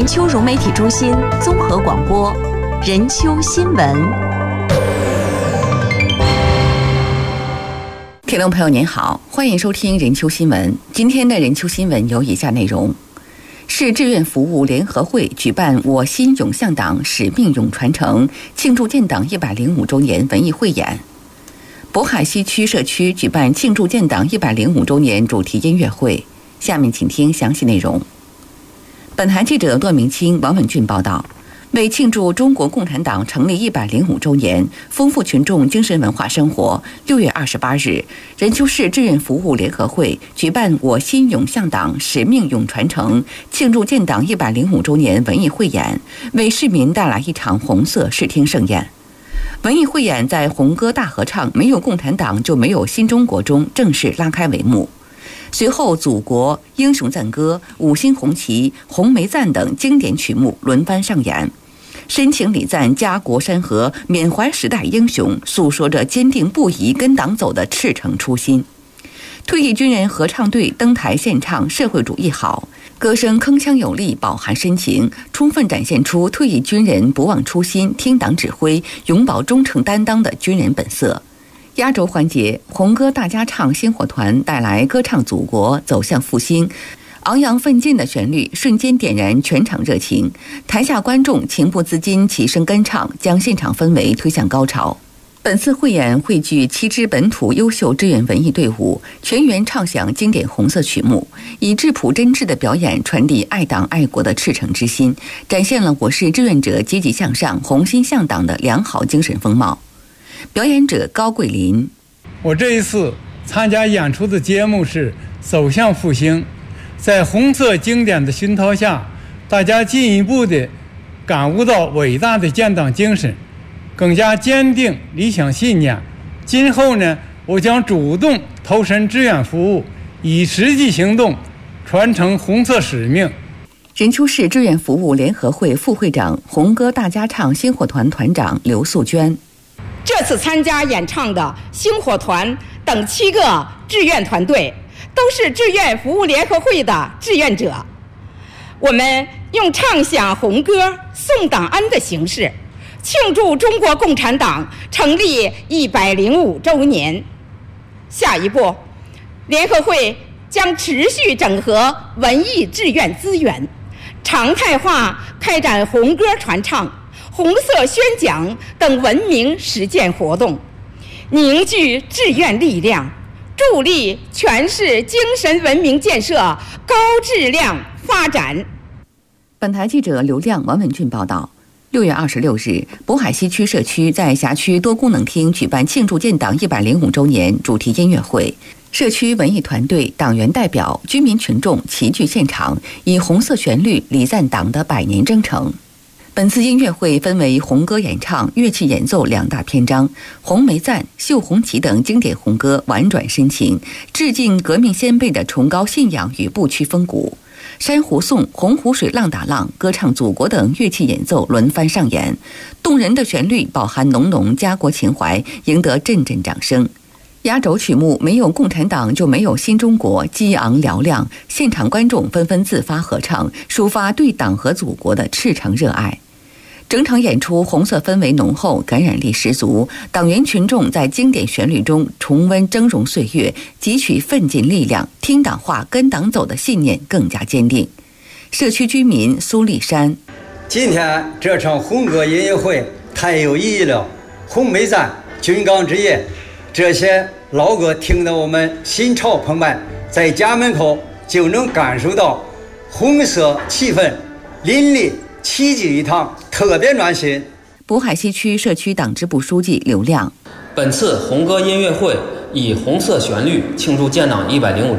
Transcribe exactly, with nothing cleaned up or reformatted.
任丘融媒体中心综合广播，任丘新闻。 听众朋友您好，欢迎收听任丘新闻。今天的任丘新闻有以下内容：市志愿服务联合会举办我心永向党，使命永传承庆祝建党一百零五周年文艺汇演；渤海西区社区举办庆祝建党一百零五周年主题音乐会。下面请听详细内容。本台记者骆明清、王文俊报道。为庆祝中国共产党成立一百零五周年，丰富群众精神文化生活，六月二十八日，任丘市志愿服务联合会举办我心永向党，使命永传承庆祝建党一百零五周年文艺汇演，为市民带来一场红色视听盛宴。文艺汇演在红歌大合唱没有共产党就没有新中国中正式拉开帷幕。随后，祖国、英雄赞歌、五星红旗、红梅赞等经典曲目轮番上演，深情礼赞家国山河，缅怀时代英雄，诉说着坚定不移跟党走的赤诚初心。退役军人合唱队登台献唱《社会主义好》，歌声铿锵有力，饱含深情，充分展现出退役军人不忘初心、听党指挥、永葆忠诚担当的军人本色。压轴环节，红歌大家唱星火团带来歌唱祖国，走向复兴，昂扬奋进的旋律瞬间点燃全场热情，台下观众情不自禁齐声跟唱，将现场氛围推向高潮。本次汇演汇聚七支本土优秀志愿文艺队伍，全员唱响经典红色曲目，以质朴真挚的表演传递爱党爱国的赤诚之心，展现了我市志愿者积极向上、红心向党的良好精神风貌。表演者高桂林： 我这一次参加演出的节目是走向复兴，在红色经典的熏陶下，大家进一步的感悟到伟大的建党精神，更加坚定理想信念。今后呢，我将主动投身志愿服务，以实际行动传承红色使命。 任丘市志愿服务联合会副会长、红歌大家唱星火团团长刘素娟： 这次参加演唱的星火团等七个志愿团队都是志愿服务联合会的志愿者，我们用唱响红歌、送党恩的形式，庆祝中国共产党成立一百零五周年。下一步，联合会将持续整合文艺志愿资源，常态化开展红歌传唱、红色宣讲等文明实践活动，凝聚志愿力量，助力全市精神文明建设高质量发展。 本台记者刘亮、王文俊报道。六月二十六日，渤海西区社区在辖区多功能厅举办庆祝建党一百零五周年主题音乐会，社区文艺团队、党员代表、居民群众齐聚现场，以红色旋律礼赞党的百年征程。本次音乐会分为红歌演唱、乐器演奏两大篇章，红梅赞、绣红旗等经典红歌婉转深情，致敬革命先辈的崇高信仰与不屈风骨。珊瑚颂、洪湖水浪打浪、歌唱祖国等乐器演奏轮番上演，动人的旋律饱含浓浓家国情怀，赢得阵阵掌声。压轴曲目没有共产党就没有新中国激昂嘹亮，现场观众纷纷自发合唱，抒发对党和祖国的赤诚热爱。整场演出红色氛围浓厚，感染力十足，党员群众在经典旋律中重温峥嵘岁月，汲取奋进力量，听党话跟党走的信念更加坚定。社区居民苏丽山： 今天这场红歌音乐会太有意义了，红梅赞、军港之夜，这些老歌听得我们心潮澎湃，在家门口就能感受到红色气氛淋漓，齐聚一堂，特别暖心。 渤海西区社区党支部书记刘亮： 本次红歌音乐会以红色旋律庆祝建党一百零五